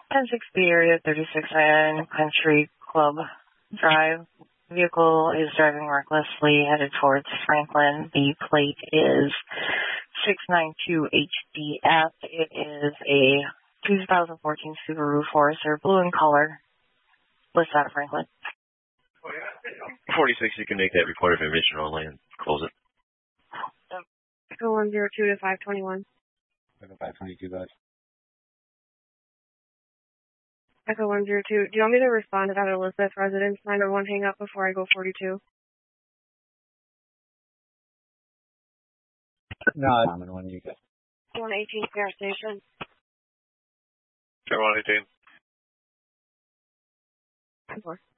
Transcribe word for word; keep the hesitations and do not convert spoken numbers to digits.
ten sixty area, thirty-six N Country Club Drive. Vehicle is driving recklessly headed towards Franklin. The plate is six nine two H D F. It is a two thousand fourteen Subaru Forester, blue in color. What's that, Franklin? forty-six, you can make that report of emission only and close it. Echo one zero two to five twenty-one. Echo five twenty-two, guys. Echo one zero two. Do you want me to respond to that Elizabeth residence nine one one hang up before I go forty-two? No, I'm in one you guys. one eighteen Fair Station. one eighteen. Four.